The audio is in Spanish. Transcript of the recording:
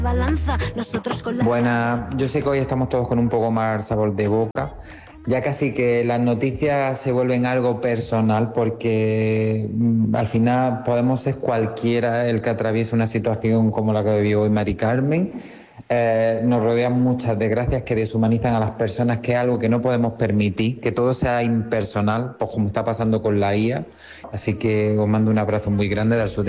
balanza, nosotros con la... Buenas, yo sé que hoy estamos todos con un poco más sabor de boca, ya casi que las noticias se vuelven algo personal porque al final podemos ser cualquiera el que atraviese una situación como la que vivió hoy Mari Carmen. Nos rodean muchas desgracias que deshumanizan a las personas, que es algo que no podemos permitir, que todo sea impersonal, pues como está pasando con la IA. Así que os mando un abrazo muy grande de Al Sur de